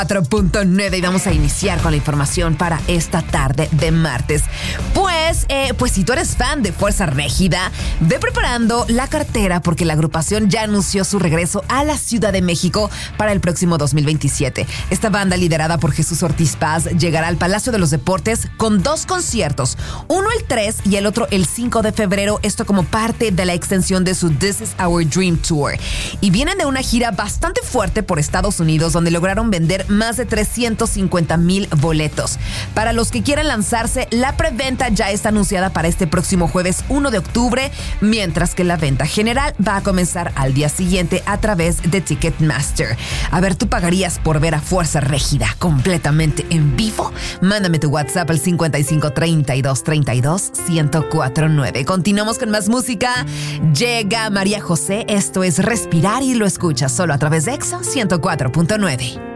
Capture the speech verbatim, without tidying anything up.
cuatro punto nueve y vamos a iniciar con la información para esta tarde de martes. Pues, eh, pues si tú eres fan de Fuerza Régida, ve preparando la cartera porque la agrupación ya anunció su regreso a la Ciudad de México para el próximo dos mil veintisiete. Esta banda, liderada por Jesús Ortiz Paz, llegará al Palacio de los Deportes con dos conciertos, uno el tres y el otro el cinco de febrero, esto como parte de la extensión de su This Is Our Dream Tour. Y vienen de una gira bastante fuerte por Estados Unidos, donde lograron vender más de trescientos cincuenta mil boletos. Para los que quieran lanzarse, la preventa ya está anunciada para este próximo jueves uno de octubre, mientras que la venta general va a comenzar al día siguiente a través de Ticketmaster. A ver, ¿tú pagarías por ver a Fuerza Régida completamente en vivo? Mándame tu WhatsApp al cincuenta y cinco, treinta y dos, treinta y dos, ciento cuatro nueve. Continuamos con más música. Llega María José. Esto es Respirar y lo escuchas solo a través de Exa ciento cuatro punto nueve.